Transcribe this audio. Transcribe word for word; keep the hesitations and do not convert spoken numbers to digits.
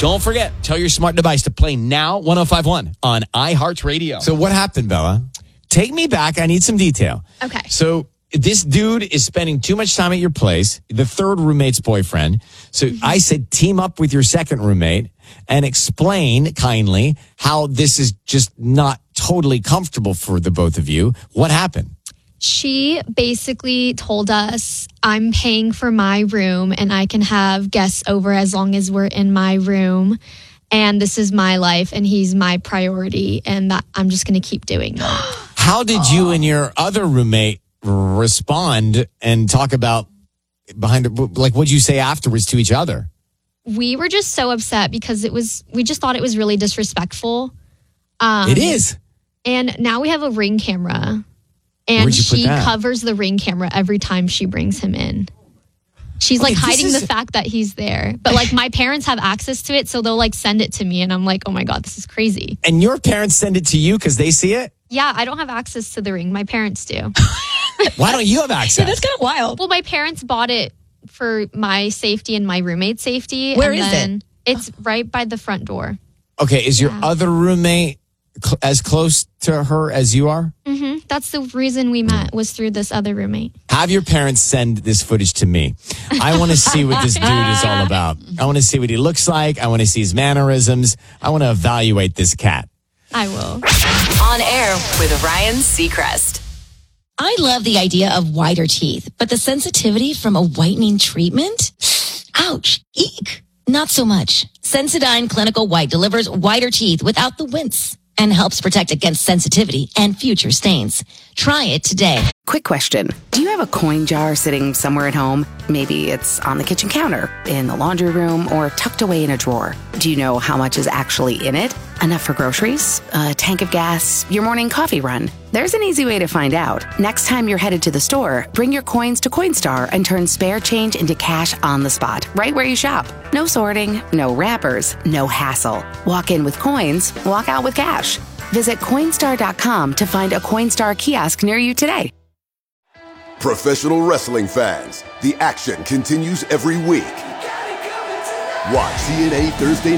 Don't forget, tell your smart device to play Now one oh five point one on iHeartRadio. So what happened, Bella? Take me back. I need some detail. Okay. So this dude is spending too much time at your place, the third roommate's boyfriend. So mm-hmm. I said, team up with your second roommate and explain kindly how this is just not totally comfortable for the both of you. What happened? She basically told us, I'm paying for my room and I can have guests over as long as we're in my room. And this is my life and he's my priority. And that I'm just going to keep doing that. How did you and your other roommate respond and talk about behind it? Like, what'd you say afterwards to each other? We were just so upset because it was, we just thought it was really disrespectful. Um, it is. And now we have a Ring camera. And she covers the Ring camera every time she brings him in. She's okay, like hiding is... the fact that he's there. But like my parents have access to it, so they'll like send it to me. And I'm like, oh my God, this is crazy. And your parents send it to you because they see it? Yeah, I don't have access to the Ring. My parents do. Why don't you have access? Yeah, that's kind of wild. Well, my parents bought it for my safety and my roommate's safety. Where and is then it? It's right by the front door. Okay, is your yeah. other roommate cl- as close to her as you are? Mm-hmm. That's the reason we met, was through this other roommate. Have your parents send this footage to me. I want to see what this dude is all about. I want to see what he looks like. I want to see his mannerisms. I want to evaluate this cat. I will. On air with Ryan Seacrest. I love the idea of whiter teeth, but the sensitivity from a whitening treatment? Ouch. Eek. Not so much. Sensodyne Clinical White delivers whiter teeth without the wince and helps protect against sensitivity and future stains. Try it today. Quick question. Do you have a coin jar sitting somewhere at home? Maybe it's on the kitchen counter, in the laundry room, or tucked away in a drawer. Do you know how much is actually in it? Enough for groceries? A tank of gas? Your morning coffee run? There's an easy way to find out. Next time you're headed to the store, bring your coins to Coinstar and turn spare change into cash on the spot, right where you shop. No sorting, no wrappers, no hassle. Walk in with coins, walk out with cash. Visit Coinstar dot com to find a Coinstar kiosk near you today. Professional wrestling fans, the action continues every week. Watch T N A Thursday